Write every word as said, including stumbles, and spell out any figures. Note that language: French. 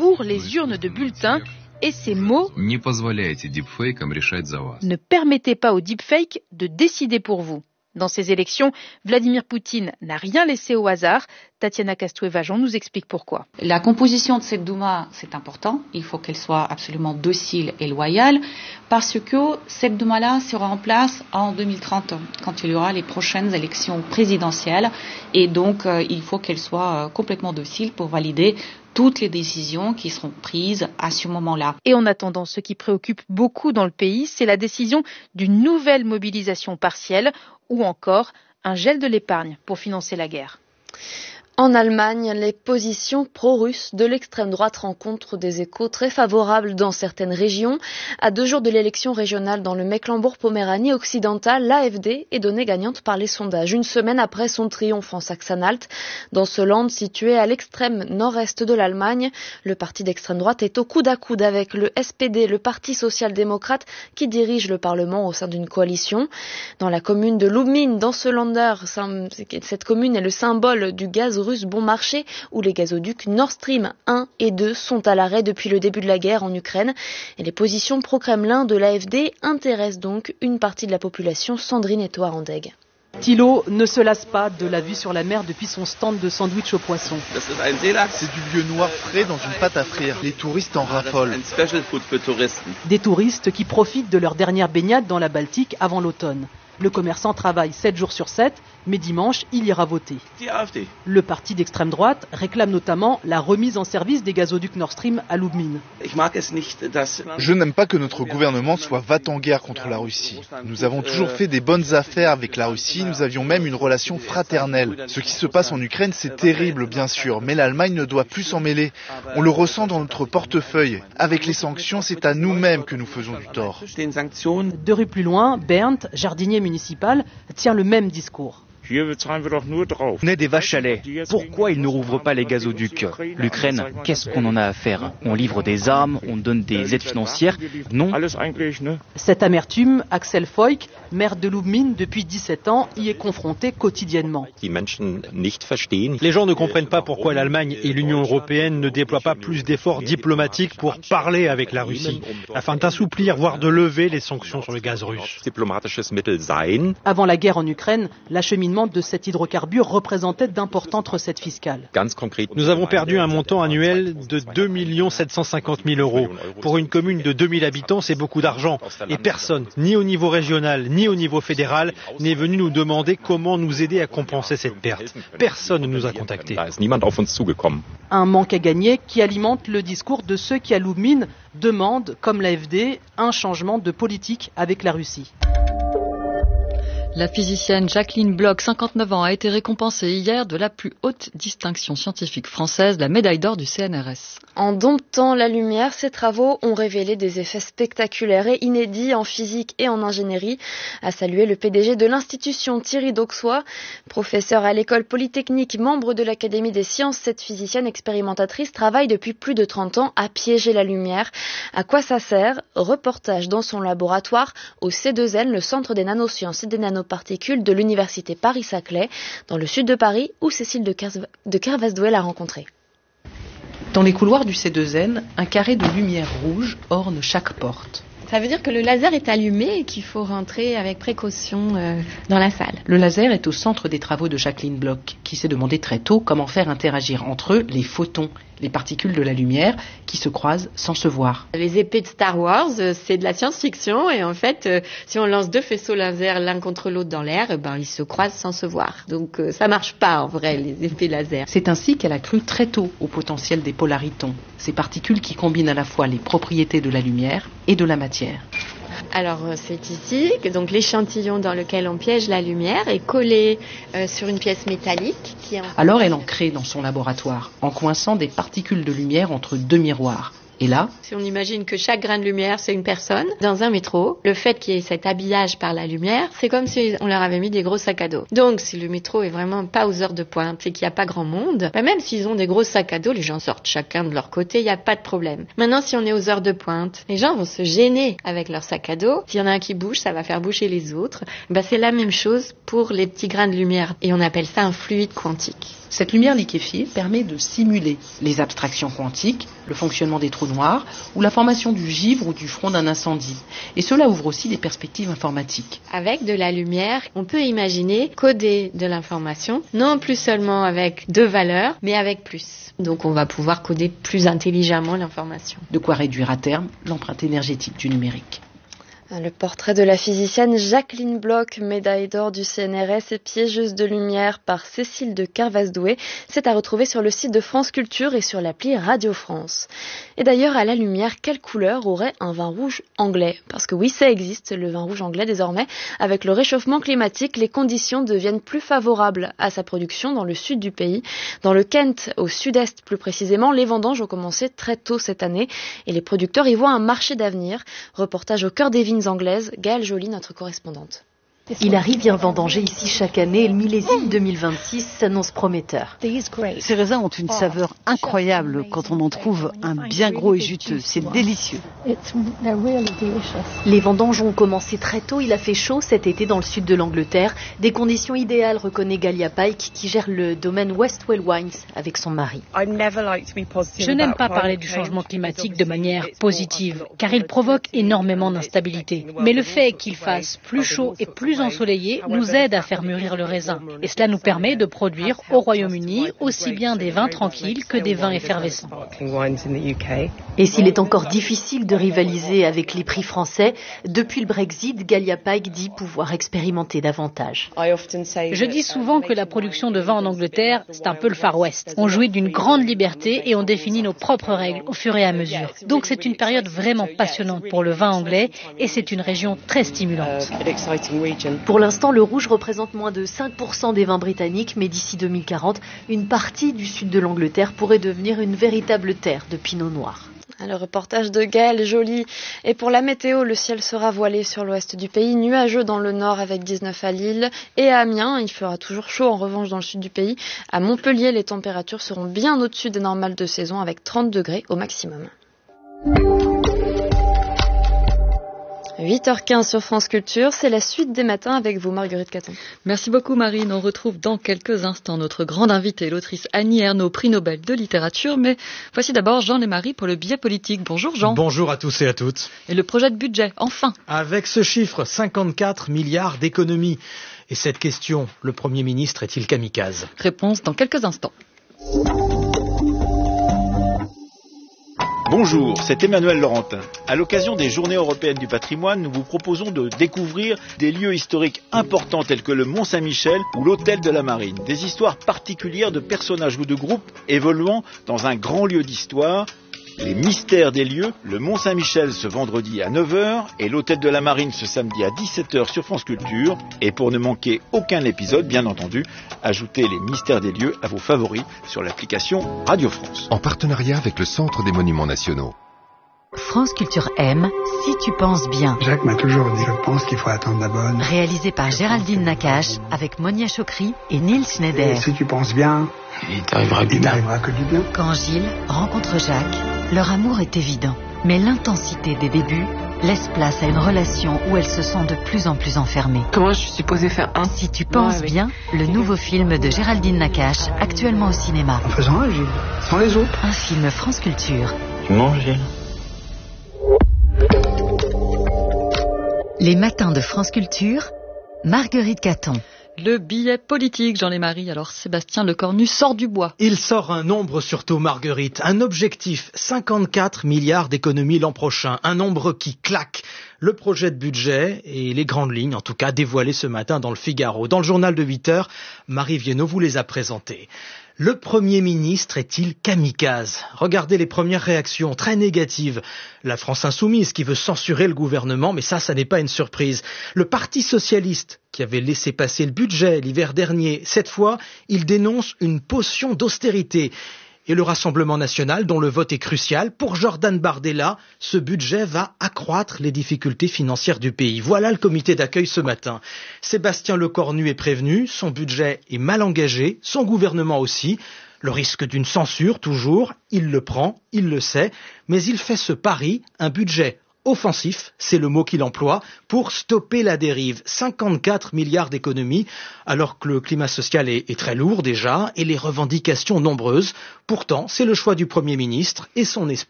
bourre les urnes de bulletins et ces mots « Ne permettez pas aux deepfakes de décider pour vous ». Dans ces élections, Vladimir Poutine n'a rien laissé au hasard. Tatiana Castoué-Vajon nous explique pourquoi. La composition de cette Douma, c'est important. Il faut qu'elle soit absolument docile et loyale parce que cette Douma-là sera en place en deux mille trente, quand il y aura les prochaines élections présidentielles. Et donc, euh, il faut qu'elle soit euh, complètement docile pour valider toutes les décisions qui seront prises à ce moment-là. Et en attendant, ce qui préoccupe beaucoup dans le pays, c'est la décision d'une nouvelle mobilisation partielle ou encore un gel de l'épargne pour financer la guerre. En Allemagne, les positions pro-russes de l'extrême droite rencontrent des échos très favorables dans certaines régions. À deux jours de l'élection régionale dans le Mecklembourg-Poméranie occidental, l'A F D est donnée gagnante par les sondages, une semaine après son triomphe en Saxe-Anhalt. Dans ce land situé à l'extrême nord-est de l'Allemagne, le parti d'extrême droite est au coude à coude avec le S P D, le Parti social-démocrate, qui dirige le Parlement au sein d'une coalition. Dans la commune de Lubmin, dans ce Länder, cette commune est le symbole du gaz russe bon marché, où les gazoducs Nord Stream un et deux sont à l'arrêt depuis le début de la guerre en Ukraine. Et les positions pro-Kremlin de l'A F D intéressent donc une partie de la population. Sandrine Etoile-Andeg. Thilo ne se lasse pas de la vue sur la mer depuis son stand de sandwich au poisson. C'est du vieux noir frais dans une pâte à frire. Les touristes en raffolent. Des touristes qui profitent de leur dernière baignade dans la Baltique avant l'automne. Le commerçant travaille sept jours sur sept, mais dimanche, il ira voter. Le parti d'extrême droite réclame notamment la remise en service des gazoducs Nord Stream à Lubmin. Je n'aime pas que notre gouvernement soit va-t-en-guerre contre la Russie. Nous avons toujours fait des bonnes affaires avec la Russie, nous avions même une relation fraternelle. Ce qui se passe en Ukraine, c'est terrible, bien sûr, mais l'Allemagne ne doit plus s'en mêler. On le ressent dans notre portefeuille. Avec les sanctions, c'est à nous-mêmes que nous faisons du tort. Deux rues plus loin, Bernd, jardinier municipal, tient le même discours. On est des vaches à lait. Pourquoi ils ne rouvrent pas les gazoducs? L'Ukraine, qu'est-ce qu'on en a à faire? On livre des armes, on donne des aides financières? Non. Cette amertume, Axel Foyk, maire de Lubmin depuis dix-sept ans, y est confronté quotidiennement. Les gens ne comprennent pas pourquoi l'Allemagne et l'Union européenne ne déploient pas plus d'efforts diplomatiques pour parler avec la Russie, afin d'assouplir, voire de lever les sanctions sur le gaz russe. Avant la guerre en Ukraine, l'acheminement de cet hydrocarbure représentait d'importantes recettes fiscales. Nous avons perdu un montant annuel de deux millions sept cent cinquante mille euros. Pour une commune de deux mille habitants, c'est beaucoup d'argent. Et personne, ni au niveau régional, ni au niveau fédéral, n'est venu nous demander comment nous aider à compenser cette perte. Personne ne nous a contactés. Un manque à gagner qui alimente le discours de ceux qui, à Lubmin, demandent, comme l'A F D, un changement de politique avec la Russie. La physicienne Jacqueline Bloch, cinquante-neuf ans, a été récompensée hier de la plus haute distinction scientifique française, la médaille d'or du C N R S. En domptant la lumière, ses travaux ont révélé des effets spectaculaires et inédits en physique et en ingénierie, a salué le P D G de l'institution, Thierry Dauxois. Professeur à l'école polytechnique, membre de l'Académie des sciences, cette physicienne expérimentatrice travaille depuis plus de trente ans à piéger la lumière. À quoi ça sert? Reportage dans son laboratoire au C deux N, le Centre des nanosciences et des nanoparticules de l'Université Paris-Saclay, dans le sud de Paris, où Cécile de, Car- de Kervasdouel a rencontré. Dans les couloirs du C deux N, un carré de lumière rouge orne chaque porte. Ça veut dire que le laser est allumé et qu'il faut rentrer avec précaution euh, dans la salle. Le laser est au centre des travaux de Jacqueline Bloch, qui s'est demandé très tôt comment faire interagir entre eux les photons, les particules de la lumière qui se croisent sans se voir. Les épées de Star Wars, euh, c'est de la science-fiction et en fait, euh, si on lance deux faisceaux laser l'un contre l'autre dans l'air, eh ben, ils se croisent sans se voir. Donc euh, ça marche pas en vrai, les épées laser. C'est ainsi qu'elle a cru très tôt au potentiel des polaritons, ces particules qui combinent à la fois les propriétés de la lumière et de la matière. Alors c'est ici que donc l'échantillon dans lequel on piège la lumière est collé euh, sur une pièce métallique qui est en... Alors elle en crée dans son laboratoire en coinçant des particules de lumière entre deux miroirs. Et là, si on imagine que chaque grain de lumière, c'est une personne, dans un métro, le fait qu'il y ait cet habillage par la lumière, c'est comme si on leur avait mis des gros sacs à dos. Donc, si le métro est vraiment pas aux heures de pointe et qu'il n'y a pas grand monde, bah même s'ils ont des gros sacs à dos, les gens sortent chacun de leur côté, il n'y a pas de problème. Maintenant, si on est aux heures de pointe, les gens vont se gêner avec leur sac à dos. S'il y en a un qui bouge, ça va faire bouger les autres. Bah, c'est la même chose pour les petits grains de lumière. Et on appelle ça un fluide quantique. Cette lumière liquéfiée permet de simuler les abstractions quantiques, le fonctionnement des trous noirs ou la formation du givre ou du front d'un incendie. Et cela ouvre aussi des perspectives informatiques. Avec de la lumière, on peut imaginer coder de l'information, non plus seulement avec deux valeurs, mais avec plus. Donc on va pouvoir coder plus intelligemment l'information. De quoi réduire à terme l'empreinte énergétique du numérique. Le portrait de la physicienne Jacqueline Bloch, médaille d'or du C N R S et piégeuse de lumière par Cécile de Kervasdoué, c'est à retrouver sur le site de France Culture et sur l'appli Radio France. Et d'ailleurs, à la lumière, quelle couleur aurait un vin rouge anglais ? Parce que oui, ça existe, le vin rouge anglais désormais. Avec le réchauffement climatique, les conditions deviennent plus favorables à sa production dans le sud du pays. Dans le Kent, au sud-est plus précisément, les vendanges ont commencé très tôt cette année et les producteurs y voient un marché d'avenir. Reportage au cœur des vignes anglaise, Gaëlle Joly, notre correspondante. Il arrive bien vendangé ici chaque année et le millésime deux mille vingt-six s'annonce prometteur. Ces raisins ont une saveur incroyable quand on en trouve un bien gros et juteux. C'est délicieux. Les vendanges ont commencé très tôt. Il a fait chaud cet été dans le sud de l'Angleterre. Des conditions idéales, reconnaît Galia Pike, qui gère le domaine Westwell Wines avec son mari. Je n'aime pas parler du changement climatique de manière positive, car il provoque énormément d'instabilité. Mais le fait qu'il fasse plus chaud et plus ensoleillé nous aide à faire mûrir le raisin. Et cela nous permet de produire au Royaume-Uni aussi bien des vins tranquilles que des vins effervescents. Et s'il est encore difficile de rivaliser avec les prix français, depuis le Brexit, Galia Pike dit pouvoir expérimenter davantage. Je dis souvent que la production de vin en Angleterre, c'est un peu le Far West. On jouit d'une grande liberté et on définit nos propres règles au fur et à mesure. Donc c'est une période vraiment passionnante pour le vin anglais et c'est une région très stimulante. Pour l'instant, le rouge représente moins de cinq pour cent des vins britanniques, mais d'ici deux mille quarante, une partie du sud de l'Angleterre pourrait devenir une véritable terre de pinot noir. Le reportage de Gaëlle Joly. Et pour la météo, le ciel sera voilé sur l'ouest du pays, nuageux dans le nord avec dix-neuf à Lille et à Amiens. Il fera toujours chaud en revanche dans le sud du pays. À Montpellier, les températures seront bien au-dessus des normales de saison avec trente degrés au maximum. huit heures quinze sur France Culture, c'est la suite des matins avec vous, Marguerite Caton. Merci beaucoup Marine, on retrouve dans quelques instants notre grande invitée, l'autrice Annie Ernaux, prix Nobel de littérature. Mais voici d'abord Jean Lémarie pour le billet politique. Bonjour Jean. Bonjour à tous et à toutes. Et le projet de budget, enfin. Avec ce chiffre, cinquante-quatre milliards d'économies. Et cette question, le Premier ministre est-il kamikaze ? Réponse dans quelques instants. Bonjour, c'est Emmanuel Laurentin. À l'occasion des Journées européennes du patrimoine, nous vous proposons de découvrir des lieux historiques importants tels que le Mont-Saint-Michel ou l'Hôtel de la Marine. Des histoires particulières de personnages ou de groupes évoluant dans un grand lieu d'histoire. Les mystères des lieux, le Mont-Saint-Michel ce vendredi à neuf heures et l'Hôtel de la Marine ce samedi à dix-sept heures sur France Culture. Et pour ne manquer aucun épisode, bien entendu, ajoutez les mystères des lieux à vos favoris sur l'application Radio France. En partenariat avec le Centre des Monuments Nationaux. France Culture aime Si tu penses bien. Jacques m'a toujours dit, je pense qu'il faut attendre la bonne. Réalisé par Géraldine Nakache avec Monia Chokri et Nils Schneider. Et si tu penses bien, il t'arrivera il t'arrivera que du bien. Quand Gilles rencontre Jacques, leur amour est évident. Mais l'intensité des débuts laisse place à une relation où elle se sent de plus en plus enfermée. Comment je suis supposée faire un Si tu penses bien, le nouveau film de Géraldine Nakache, actuellement au cinéma. En faisant un, Gilles, sans les autres. Un film France Culture. Tu manges, Gilles ? Les matins de France Culture, Marguerite Caton. Le billet politique, Jean Lémarie. Alors Sébastien Lecornu sort du bois. Il sort un nombre surtout, Marguerite. Un objectif, cinquante-quatre milliards d'économies l'an prochain. Un nombre qui claque. Le projet de budget et les grandes lignes, en tout cas, dévoilées ce matin dans le Figaro. Dans le journal de huit heures, Marie Viennot vous les a présentées. Le Premier ministre est-il kamikaze ? Regardez les premières réactions, très négatives. La France insoumise qui veut censurer le gouvernement, mais ça, ça n'est pas une surprise. Le Parti socialiste qui avait laissé passer le budget l'hiver dernier, cette fois, il dénonce une potion d'austérité. Et le Rassemblement national, dont le vote est crucial, pour Jordan Bardella, ce budget va accroître les difficultés financières du pays. Voilà le comité d'accueil ce matin. Sébastien Lecornu est prévenu, son budget est mal engagé, son gouvernement aussi. Le risque d'une censure, toujours, il le prend, il le sait, mais il fait ce pari, un budget Offensif, c'est le mot qu'il emploie, pour stopper la dérive. cinquante-quatre milliards d'économies, alors que le climat social est, est très lourd déjà, et les revendications nombreuses. Pourtant, c'est le choix du Premier ministre et son esprit.